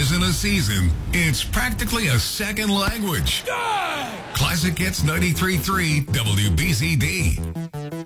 hours in a season, it's practically a second language. Classic Hits 93.3 WBCD.